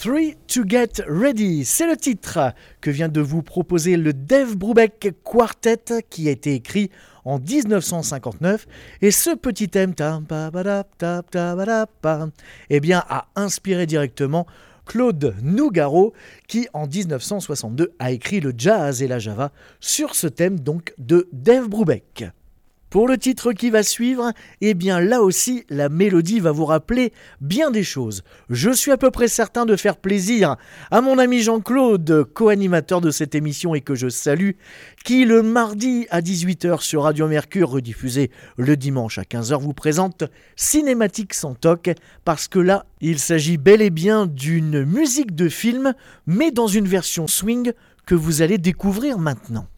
Three to Get Ready, c'est le titre que vient de vous proposer le Dave Brubeck Quartet qui a été écrit en 1959 et ce petit thème eh bien, a inspiré directement Claude Nougaro qui en 1962 a écrit le jazz et la java sur ce thème donc de Dave Brubeck. Pour le titre qui va suivre, eh bien là aussi, la mélodie va vous rappeler bien des choses. Je suis à peu près certain de faire plaisir à mon ami Jean-Claude, co-animateur de cette émission et que je salue, qui le mardi à 18h sur Radio Mercure, rediffusé le dimanche à 15h, vous présente Cinématique sans toc, parce que là, il s'agit bel et bien d'une musique de film, mais dans une version swing que vous allez découvrir maintenant.